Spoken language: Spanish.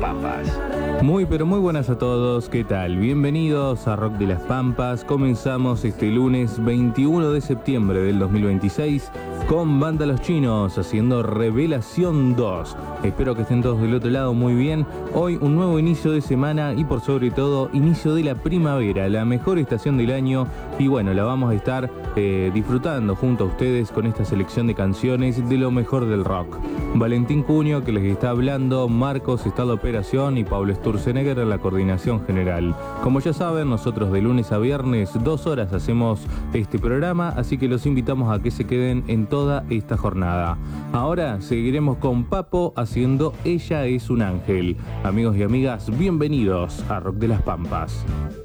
Pampas. Muy pero muy buenas a todos, ¿qué tal? Bienvenidos a Rock de las Pampas. Comenzamos este lunes 21 de septiembre del 2026 con Banda Los Chinos haciendo Revelación 2. Espero que estén todos del otro lado muy bien. Hoy un nuevo inicio de semana y por sobre todo inicio de la primavera, la mejor estación del año, y bueno, la vamos a estar disfrutando junto a ustedes con esta selección de canciones de lo mejor del rock. Valentín Cuño que les está hablando, Marcos está en la operación y Pablo Sturzenegger en la coordinación general. Como ya saben, nosotros de lunes a viernes 2 horas hacemos este programa, así que los invitamos a que se queden en toda esta jornada. Ahora seguiremos con Papo haciendo Ella es un ángel. Amigos y amigas, bienvenidos a Rock de las Pampas.